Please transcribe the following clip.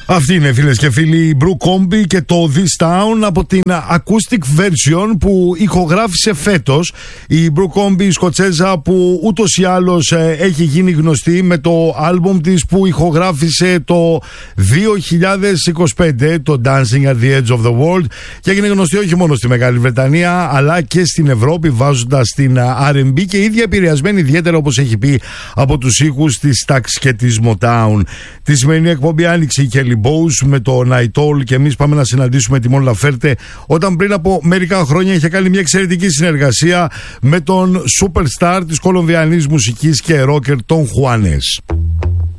Αυτή είναι, φίλες και φίλοι, η Brooke Combi και το This Town από την acoustic version που ηχογράφησε φέτος η Brooke Combi, η Σκοτσέζα, που ούτως ή άλλως έχει γίνει γνωστή με το άλμπουμ της που ηχογράφησε το 2025, το Dancing at the Edge of the World, και έγινε γνωστή όχι μόνο στη Μεγάλη Βρετανία αλλά και στην Ευρώπη, βάζοντας την R&B και ίδια επηρεασμένη ιδιαίτερα, όπως έχει πει, από τους ήχους της Stax και της Motown. Τη σημερινή εκπομπή άνοιξε η Kelly Bowes με το Night All και εμείς πάμε να συναντήσουμε τη Mon Laferte, όταν πριν από μερικά χρόνια είχε κάνει μια εξαιρετική συνεργασία με τον superstar της κολομβιανής μουσικής και ρόκερ τον Juanes.